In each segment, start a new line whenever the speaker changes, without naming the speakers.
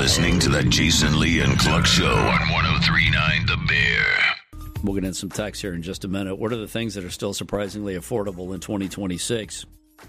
listening to the Jason Lee and Cluck Show on 103.9 The Bear.
We'll get in some text here in just a minute. What are the things that are still surprisingly affordable in 2026?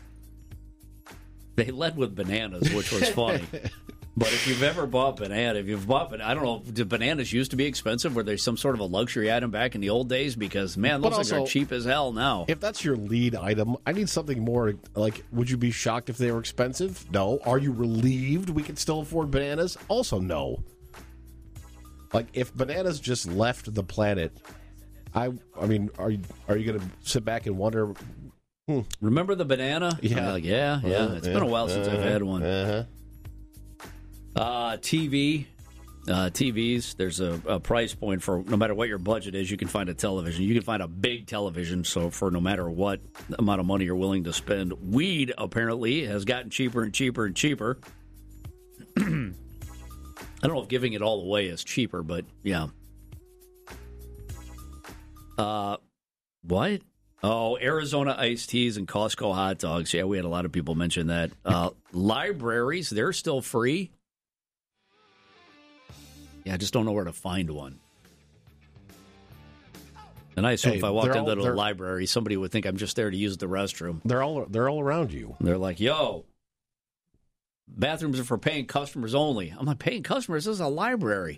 They led with bananas, which was funny. But if you've ever bought banana, I don't know, did bananas used to be expensive? Were they some sort of a luxury item back in the old days? Because, man, those things are cheap as hell now.
If that's your lead item, I need something more, like, would you be shocked if they were expensive? No. Are you relieved we can still afford bananas? Also, no. Like, if bananas just left the planet, I mean, are you going to sit back and wonder?
Remember the banana?
Yeah.
Yeah. It's been a while since I've had one. TVs, there's a price point for no matter what your budget is, you can find a television. You can find a big television, so for no matter what amount of money you're willing to spend. Weed, apparently, has gotten cheaper and cheaper and cheaper. I don't know if giving it all away is cheaper, but yeah. What? Oh, Arizona iced teas and Costco hot dogs. Yeah, we had a lot of people mention that. Libraries, they're still free. Yeah, I just don't know where to find one. And I assume if I walked into the library, somebody would think I'm just there to use the restroom.
They're all around you.
They're like, yo, bathrooms are for paying customers only. I'm like, paying customers? This is a library.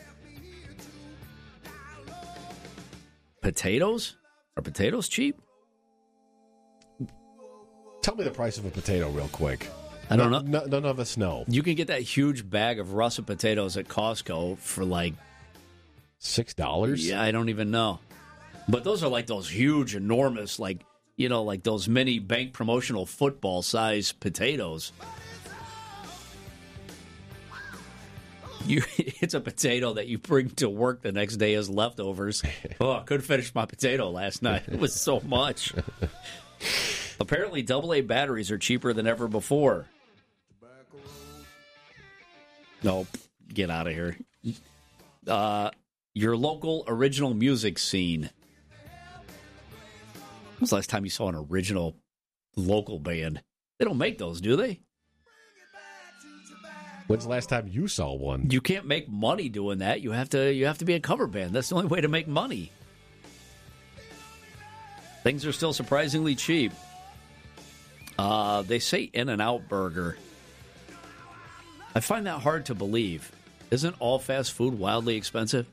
Potatoes? Are potatoes cheap?
Tell me the price of a potato real quick.
I don't know.
None of us know.
You can get that huge bag of russet potatoes at Costco for like
$6?
Yeah, I don't even know. But those are like those huge, enormous, like those mini bank promotional football size potatoes. It's a potato that you bring to work the next day as leftovers. Oh, I couldn't finish my potato last night. It was so much. Apparently, AA batteries are cheaper than ever before. Nope. Get out of here. Your local original music scene. When was the last time you saw an original local band? They don't make those, do they?
When's the last time you saw one?
You can't make money doing that. You have to be a cover band. That's the only way to make money. Things are still surprisingly cheap. They say In-N-Out Burger. I find that hard to believe. Isn't all fast food wildly expensive?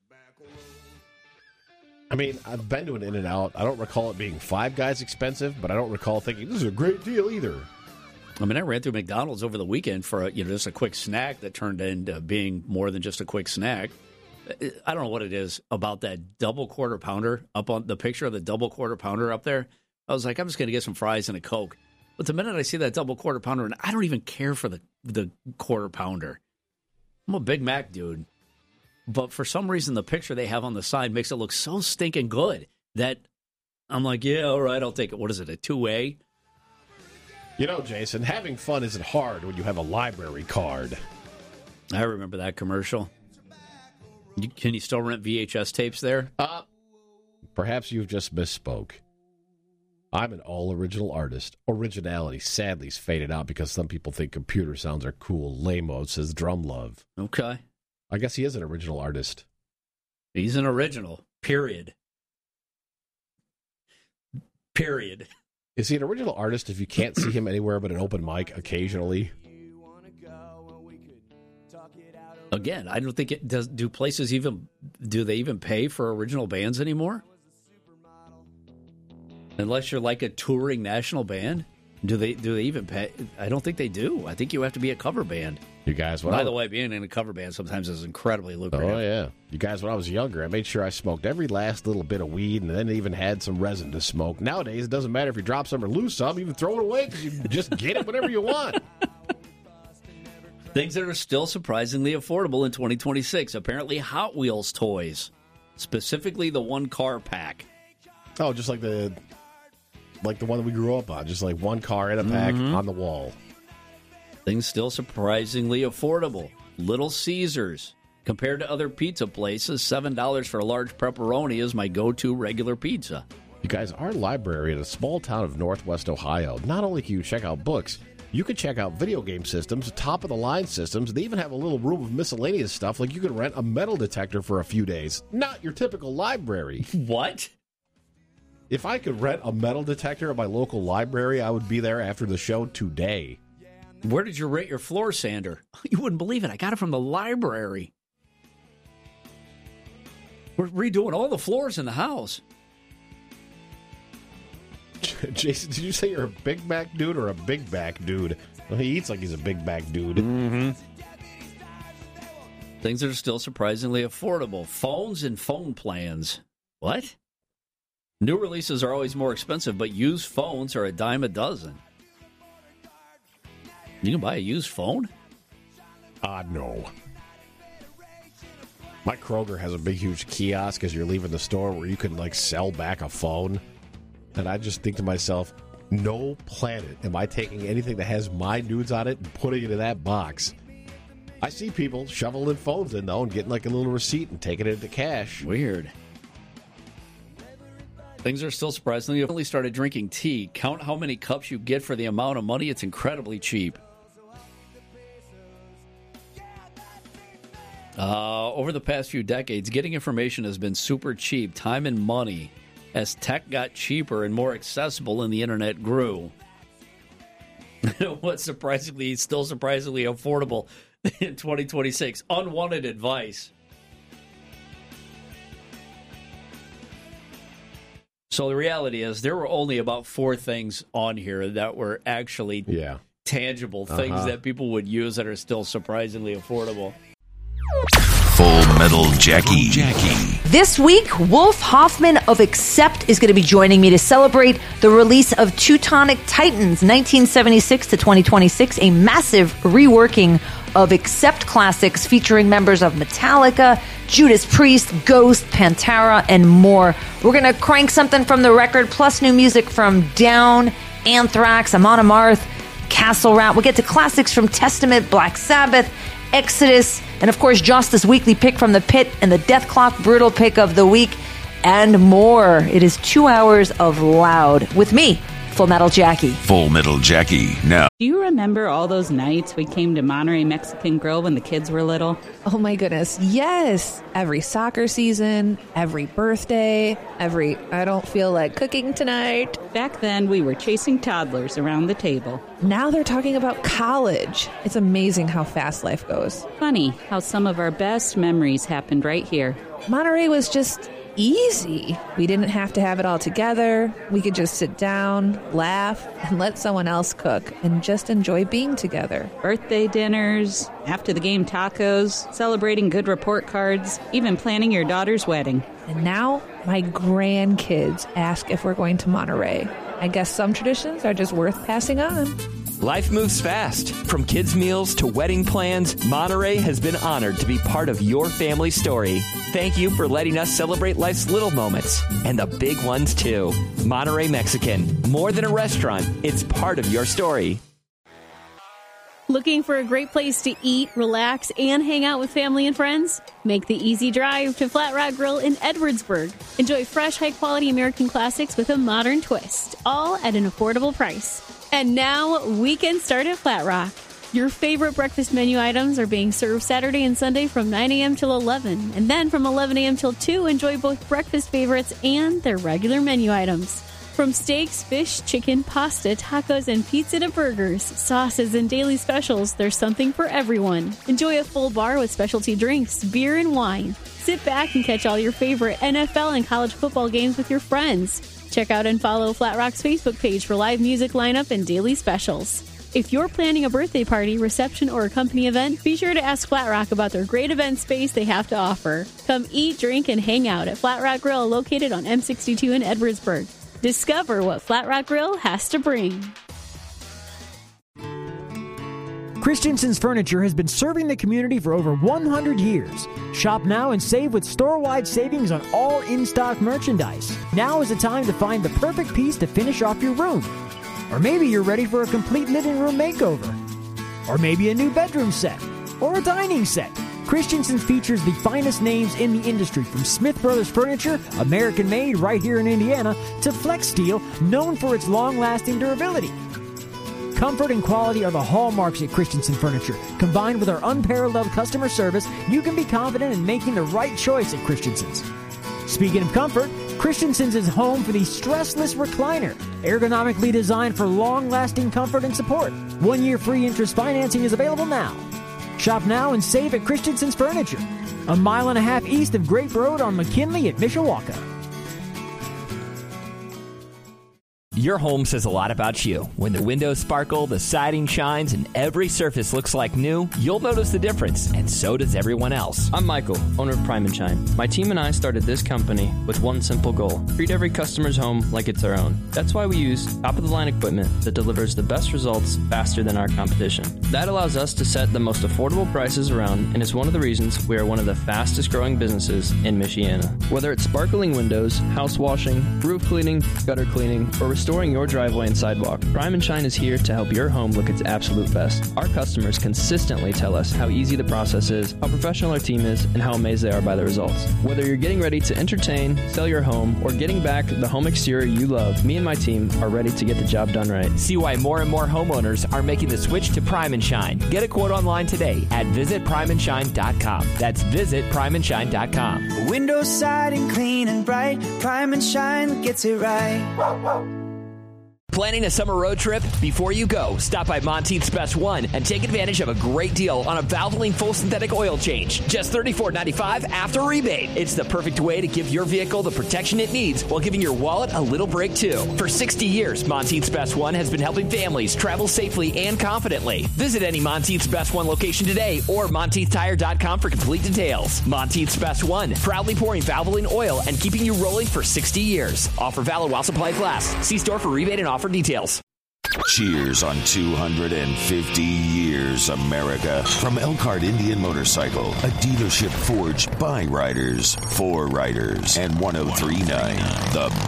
I mean, I've been to an In-N-Out. I don't recall it being Five Guys expensive, but I don't recall thinking, this is a great deal either.
I mean, I ran through McDonald's over the weekend for just a quick snack that turned into being more than just a quick snack. I don't know what it is about that double quarter pounder up on the picture of the double quarter pounder up there. I was like, I'm just going to get some fries and a Coke. But the minute I see that double quarter pounder, and I don't even care for the quarter pounder. I'm a Big Mac dude. But for some reason, the picture they have on the side makes it look so stinking good that I'm like, yeah, all right, I'll take it. What is it, a 2A?
You know, Jason, having fun isn't hard when you have a library card.
I remember that commercial. Can you still rent VHS tapes there?
Perhaps you've just misspoke. I'm an all-original artist. Originality, sadly, is faded out because some people think computer sounds are cool. Lame-o, says Drum Love.
Okay.
I guess he is an original artist.
He's an original, period. Period.
Is he an original artist if you can't see him anywhere but an open mic occasionally?
Again, I don't think it does. Do places do they even pay for original bands anymore? Unless you're like a touring national band, do they even pay? I don't think they do. I think you have to be a cover band.
You guys,
by the way, being in a cover band sometimes is incredibly lucrative.
Oh yeah, you guys. When I was younger, I made sure I smoked every last little bit of weed, and then even had some resin to smoke. Nowadays, it doesn't matter if you drop some or lose some; you can throw it away because you just get it whenever you want.
Things that are still surprisingly affordable in 2026. Apparently, Hot Wheels toys, specifically the one car pack.
Oh, just like the one that we grew up on, just like one car in a pack on the wall.
Things still surprisingly affordable. Little Caesars. Compared to other pizza places, $7 for a large pepperoni is my go-to regular pizza.
You guys, our library in a small town of Northwest Ohio, not only can you check out books, You could check out video game systems, top-of-the-line systems. They even have a little room of miscellaneous stuff, like you could rent a metal detector for a few days. Not your typical library.
What?
If I could rent a metal detector at my local library, I would be there after the show today.
Where did you rent your floor sander? You wouldn't believe it. I got it from the library. We're redoing all the floors in the house.
Jason, did you say you're a Big Mac dude or a Big Back dude? Well, he eats like he's a Big Back dude.
Mm-hmm. Things are still surprisingly affordable. Phones and phone plans. What? New releases are always more expensive, but used phones are a dime a dozen. You can buy a used phone?
No. My Kroger has a big, huge kiosk as you're leaving the store where you can, sell back a phone. And I just think to myself, no planet am I taking anything that has my nudes on it and putting it in that box. I see people shoveling phones in, though, and getting, a little receipt and taking it into cash.
Weird. Things are still surprisingly. I've only started drinking tea. Count how many cups you get for the amount of money. It's incredibly cheap. Over the past few decades, getting information has been super cheap, time and money, as tech got cheaper and more accessible and the internet grew. What's still surprisingly affordable in 2026? Unwanted advice. So the reality is there were only about 4 things on here that were actually tangible things that people would use that are still surprisingly affordable.
Full Metal Jackie.
This week, Wolf Hoffman of Accept is going to be joining me to celebrate the release of Teutonic Titans 1976 to 2026, a massive reworking of Accept classics featuring members of Metallica, Judas Priest, Ghost, Pantera, and more. We're going to crank something from the record, plus new music from Down, Anthrax, Amon Amarth, Castle Rat. We'll get to classics from Testament, Black Sabbath, Exodus, and of course, Justice Weekly pick from the pit and the Death Clock Brutal pick of the week, and more. It is 2 hours of loud with me, Full Metal Jackie.
Full Metal Jackie now.
Do you remember all those nights we came to Monterey Mexican Grill when the kids were little?
Oh my goodness, yes. Every soccer season, every birthday, I don't feel like cooking tonight.
Back then, we were chasing toddlers around the table.
Now they're talking about college. It's amazing how fast life goes.
Funny how some of our best memories happened right here.
Monterey was just easy. We didn't have to have it all together. We could just sit down, laugh, and let someone else cook and just enjoy being together.
Birthday dinners, after the game tacos, celebrating good report cards, even planning your daughter's wedding.
And now my grandkids ask if we're going to Monterey. I guess some traditions are just worth passing on.
Life moves fast. From kids' meals to wedding plans, Monterey has been honored to be part of your family story. Thank you for letting us celebrate life's little moments and the big ones, too. Monterey Mexican. More than a restaurant, it's part of your story.
Looking for a great place to eat, relax, and hang out with family and friends? Make the easy drive to Flat Rock Grill in Edwardsburg. Enjoy fresh, high-quality American classics with a modern twist, all at an affordable price. And now, weekend start at Flat Rock. Your favorite breakfast menu items are being served Saturday and Sunday from 9 a.m. till 11. And then from 11 a.m. till 2, enjoy both breakfast favorites and their regular menu items. From steaks, fish, chicken, pasta, tacos, and pizza to burgers, sauces, and daily specials, there's something for everyone. Enjoy a full bar with specialty drinks, beer, and wine. Sit back and catch all your favorite NFL and college football games with your friends. Check out and follow Flat Rock's Facebook page for live music lineup and daily specials. If you're planning a birthday party, reception, or a company event, be sure to ask Flat Rock about their great event space they have to offer. Come eat, drink, and hang out at Flat Rock Grill, located on M62 in Edwardsburg. Discover what Flat Rock Grill has to bring.
Christensen's Furniture has been serving the community for over 100 years. Shop now and save with store-wide savings on all in-stock merchandise. Now is the time to find the perfect piece to finish off your room. Or maybe you're ready for a complete living room makeover. Or maybe a new bedroom set. Or a dining set. Christensen features the finest names in the industry, from Smith Brothers Furniture, American-made right here in Indiana, to Flex Steel, known for its long-lasting durability. Comfort and quality are the hallmarks at Christensen Furniture. Combined with our unparalleled customer service, you can be confident in making the right choice at Christensen's. Speaking of comfort, Christensen's is home for the stressless recliner, ergonomically designed for long-lasting comfort and support. 1 year free interest financing is available now. Shop now and save at Christensen's Furniture, 1.5 miles east of Grape Road on McKinley at Mishawaka.
Your home says a lot about you. When the windows sparkle, the siding shines, and every surface looks like new, you'll notice the difference, and so does everyone else.
I'm Michael, owner of Prime & Shine. My team and I started this company with one simple goal: treat every customer's home like it's our own. That's why we use top-of-the-line equipment that delivers the best results faster than our competition. That allows us to set the most affordable prices around, and is one of the reasons we are one of the fastest-growing businesses in Michiana. Whether it's sparkling windows, house washing, roof cleaning, gutter cleaning, or restoring your driveway and sidewalk, Prime & Shine is here to help your home look its absolute best. Our customers consistently tell us how easy the process is, how professional our team is, and how amazed they are by the results. Whether you're getting ready to entertain, sell your home, or getting back the home exterior you love, me and my team are ready to get the job done right.
See why more and more homeowners are making the switch to Prime & Shine. Get a quote online today at visitprimeandshine.com. That's visitprimeandshine.com.
Windows, siding, clean and bright. Prime & Shine gets it right.
Planning a summer road trip? Before you go, stop by Monteith's Best One and take advantage of a great deal on a Valvoline full synthetic oil change. Just $34.95 after rebate. It's the perfect way to give your vehicle the protection it needs while giving your wallet a little break too. For 60 years, Monteith's Best One has been helping families travel safely and confidently. Visit any Monteith's Best One location today or MonteithTire.com for complete details. Monteith's Best One, proudly pouring Valvoline oil and keeping you rolling for 60 years. Offer valid while supplies last. See store for rebate and offer details.
Cheers on 250 years, America. From Elkhart Indian Motorcycle, a dealership forged by riders, for riders, and 103.9 The